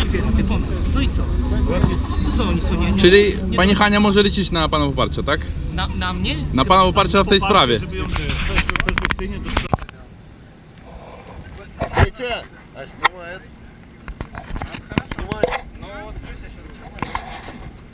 otwiera, wie pan. No i co? No co oni są nie... Czyli pani Hania może liczyć na pana poparcie, tak? Na mnie? Na pana poparcie w tej sprawie. Żeby ją perfekcyjnie do... Wiecie, a sнимает.